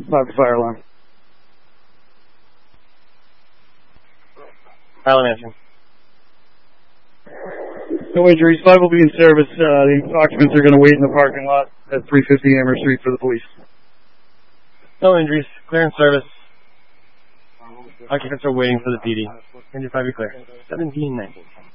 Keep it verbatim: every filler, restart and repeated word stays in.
Not the fire alarm. Pilot answering. No injuries. Five will be in service. Uh, the occupants are going to wait in the parking lot at three fifty Amherst Street for the police. No injuries. Clear in service. Occupants are waiting for the P D. Engine five, be clear. seventeen nineteen.